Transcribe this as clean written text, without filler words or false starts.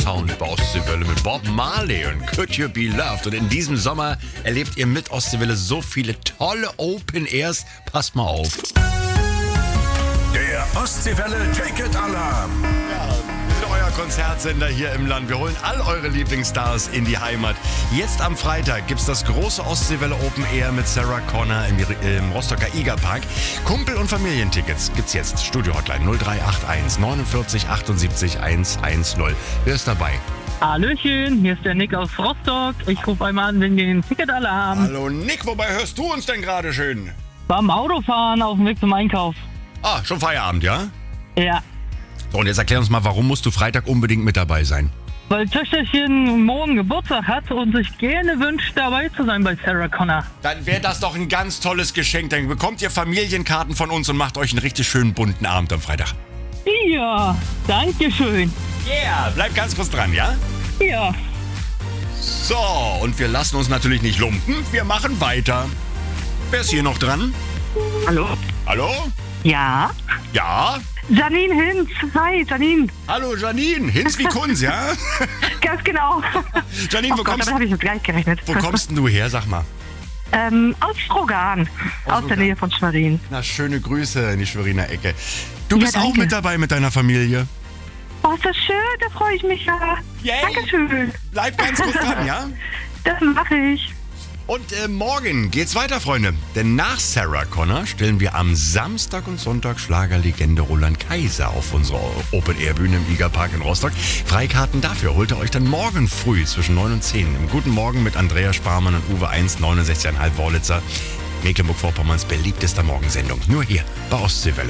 Sound bei Ostseewelle mit Bob Marley und Could You Be Loved. Und in diesem Sommer erlebt ihr mit Ostseewelle so viele tolle Open Airs. Passt mal auf. Der Ostseewelle Ticket Alarm. Ja, wir sind euer Konzertsender hier im Land. Wir holen all eure Lieblingsstars in die Heimat. Jetzt am Freitag gibt's das große Ostseewelle Open Air mit Sarah Connor im Rostocker Igerpark. Kumpel- und Familientickets gibt's jetzt. Studio Hotline 0381 49 78 110. Wer ist dabei? Hallöchen, hier ist der Nick aus Rostock. Ich rufe einmal an wegen den Ticketalarm. Hallo Nick, wobei hörst du uns denn gerade schön? Beim Autofahren auf dem Weg zum Einkauf. Ah, schon Feierabend, ja? Ja, So, und jetzt erklär uns mal, warum musst du Freitag unbedingt mit dabei sein? weil Töchterchen morgen Geburtstag hat und sich gerne wünscht, dabei zu sein bei Sarah Connor. Dann wäre das doch ein ganz tolles Geschenk. Dann bekommt ihr Familienkarten von uns und macht euch einen richtig schönen bunten Abend am Freitag. Ja, danke schön. Yeah, bleibt ganz kurz dran, ja? Ja, So, und wir lassen uns natürlich nicht lumpen. Wir machen weiter. Wer ist hier noch dran? hallo? Hallo? Ja? Ja? Janine Hinz. Hi, Janine. Hallo Janine, Hinz wie Kunz, ja? Ganz genau. Janine, Oh Gott, damit habe ich jetzt gar nicht gerechnet. wo kommst denn du her, sag mal? Aus Strogan. Aus der Nähe von Schwerin. Na, schöne Grüße in die Schweriner Ecke. Du Ja, bist auch danke. mit dabei mit deiner Familie. Oh, ist das schön, da freue ich mich ja. Yay. Dankeschön. Bleib ganz kurz dran, ja? Das mache ich. Und morgen geht's weiter, Freunde. Denn nach Sarah Connor stellen wir am Samstag und Sonntag Schlagerlegende Roland Kaiser auf unsere Open-Air-Bühne im Igerpark in Rostock. Freikarten dafür holt ihr euch dann morgen früh zwischen 9 und 10 im Guten Morgen mit Andrea Sparmann und Uwe 1, 69,5 Wörlitzer. Mecklenburg-Vorpommerns beliebtester Morgensendung. Nur hier bei Ostseewelle.